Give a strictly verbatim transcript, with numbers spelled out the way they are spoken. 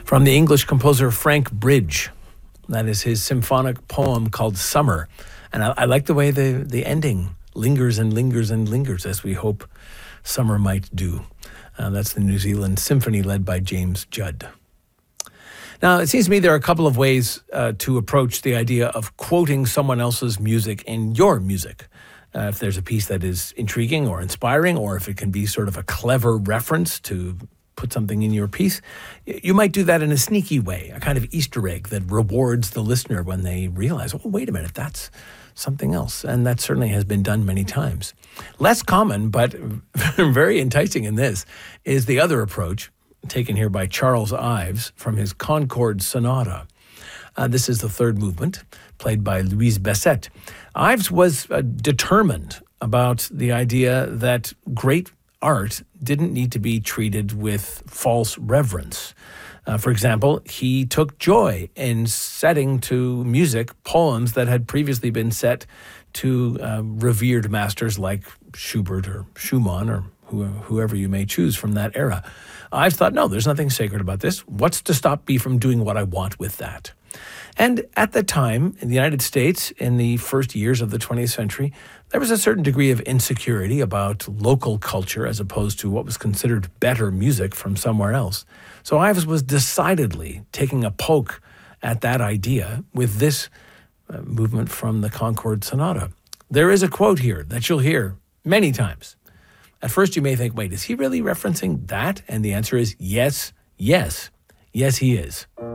from the English composer Frank Bridge. That is his symphonic poem called Summer. And I, I like the way the, the ending lingers and lingers and lingers, as we hope summer might do. Uh, that's the New Zealand Symphony led by James Judd. Now, it seems to me there are a couple of ways uh, to approach the idea of quoting someone else's music in your music. Uh, if there's a piece that is intriguing or inspiring, or if it can be sort of a clever reference to put something in your piece, you might do that in a sneaky way, a kind of Easter egg that rewards the listener when they realize, oh, wait a minute, that's something else. And that certainly has been done many times. Less common, but very enticing in this, is the other approach taken here by Charles Ives from his Concord Sonata. Uh, this is the third movement, played by Louise Bessette. Ives was uh, determined about the idea that great art didn't need to be treated with false reverence. Uh, for example, he took joy in setting to music poems that had previously been set to uh, revered masters like Schubert or Schumann or who, whoever you may choose from that era. Ives thought, no, there's nothing sacred about this. What's to stop me from doing what I want with that? And at the time, in the United States, in the first years of the twentieth century, there was a certain degree of insecurity about local culture as opposed to what was considered better music from somewhere else. So Ives was decidedly taking a poke at that idea with this uh, movement from the Concord Sonata. There is a quote here that you'll hear many times. At first you may think, wait, is he really referencing that? And the answer is yes, yes, yes he is.